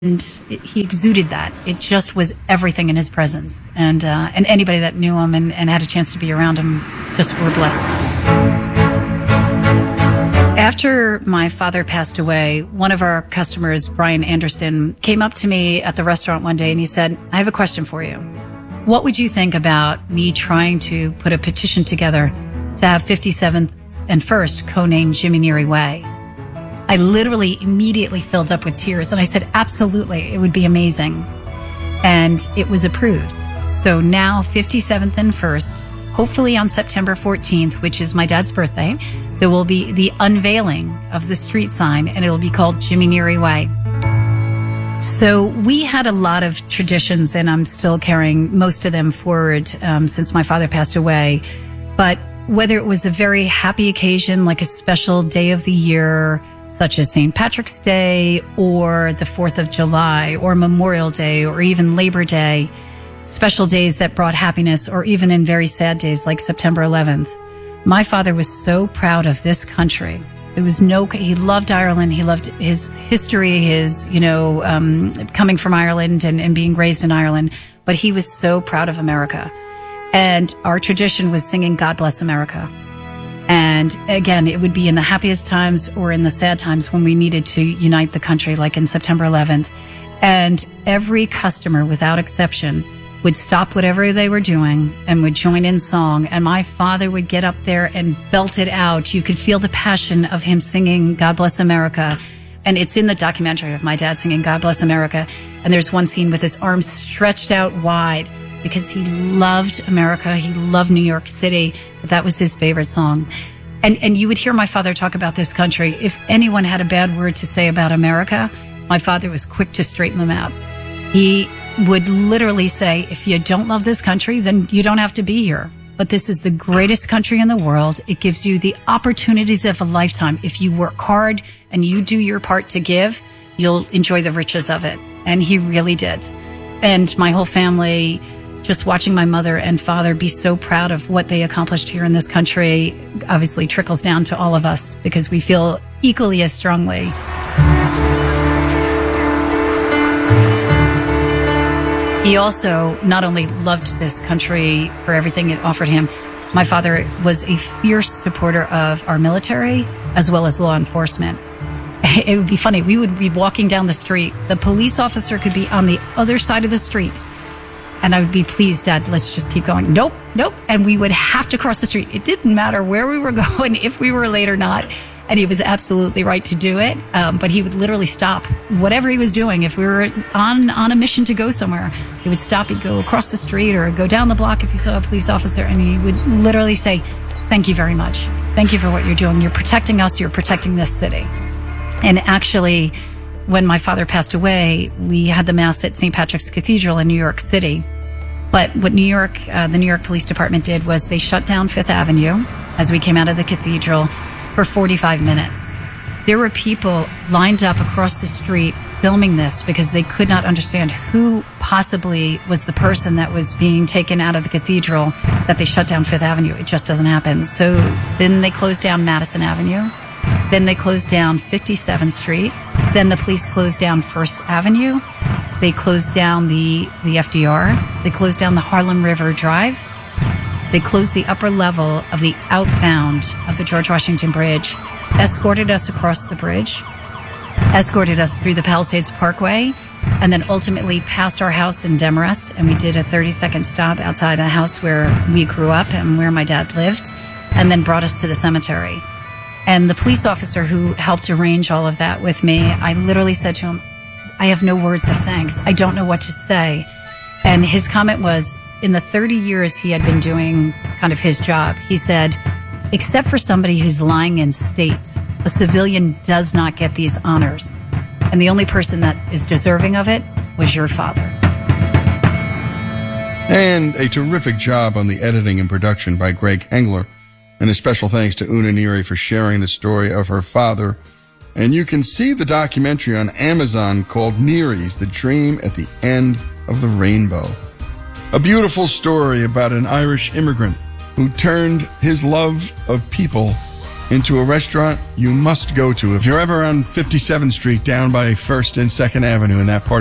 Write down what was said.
he exuded that. It just was everything in his presence. And anybody that knew him and had a chance to be around him just were blessed. After my father passed away, one of our customers, Brian Anderson, came up to me at the restaurant one day and he said, "I have a question for you. What would you think about me trying to put a petition together to have 57th and 1st co-named Jimmy Neary Way?" I literally immediately filled up with tears and I said, absolutely, it would be amazing. And it was approved. So now 57th and 1st, hopefully on September 14th, which is my dad's birthday, there will be the unveiling of the street sign and it will be called Jimmy Neary Way. So we had a lot of traditions and I'm still carrying most of them forward since my father passed away. But whether it was a very happy occasion, like a special day of the year, such as St. Patrick's Day or the 4th of July or Memorial Day or even Labor Day, special days that brought happiness, or even in very sad days like September 11th. My father was so proud of this country. He loved Ireland. He loved his history, coming from Ireland and being raised in Ireland. But he was so proud of America. And our tradition was singing God Bless America. And again, it would be in the happiest times or in the sad times when we needed to unite the country, like in September 11th. And every customer, without exception, would stop whatever they were doing and would join in song. And my father would get up there and belt it out. You could feel the passion of him singing God Bless America. And it's in the documentary of my dad singing God Bless America. And there's one scene with his arms stretched out wide because he loved America. He loved New York City. That was his favorite song. And you would hear my father talk about this country. If anyone had a bad word to say about America, my father was quick to straighten them out. He would literally say, if you don't love this country, then you don't have to be here. But this is the greatest country in the world. It gives you the opportunities of a lifetime. If you work hard and you do your part to give, you'll enjoy the riches of it. And he really did. And my whole family, just watching my mother and father be so proud of what they accomplished here in this country, obviously trickles down to all of us because we feel equally as strongly. He also not only loved this country for everything it offered him, my father was a fierce supporter of our military as well as law enforcement. It would be funny. We would be walking down the street. The police officer could be on the other side of the street. And I would be, please, Dad, let's just keep going. Nope. And we would have to cross the street. It didn't matter where we were going, if we were late or not. And he was absolutely right to do it. But he would literally stop whatever he was doing. If we were on a mission to go somewhere, he would stop. He'd go across the street or go down the block if he saw a police officer. And he would literally say, thank you very much. Thank you for what you're doing. You're protecting us. You're protecting this city. And actually, when my father passed away, we had the Mass at St. Patrick's Cathedral in New York City. But what the New York Police Department did was they shut down Fifth Avenue as we came out of the cathedral for 45 minutes. There were people lined up across the street filming this because they could not understand who possibly was the person that was being taken out of the cathedral that they shut down Fifth Avenue. It just doesn't happen. So then they closed down Madison Avenue. Then they closed down 57th Street. Then the police closed down First Avenue. They closed down the FDR. They closed down the Harlem River Drive. They closed the upper level of the outbound of the George Washington Bridge, escorted us across the bridge, escorted us through the Palisades Parkway, and then ultimately past our house in Demarest. And we did a 30-second stop outside a house where we grew up and where my dad lived, and then brought us to the cemetery. And the police officer who helped arrange all of that with me, I literally said to him, I have no words of thanks. I don't know what to say. And his comment was, in the 30 years he had been doing kind of his job, he said, except for somebody who's lying in state, a civilian does not get these honors. And the only person that is deserving of it was your father. And a terrific job on the editing and production by Greg Hengler. And a special thanks to Una Neary for sharing the story of her father. And you can see the documentary on Amazon called Neary's, The Dream at the End of the Rainbow. A beautiful story about an Irish immigrant who turned his love of people into a restaurant you must go to if you're ever on 57th Street down by 1st and 2nd Avenue in that part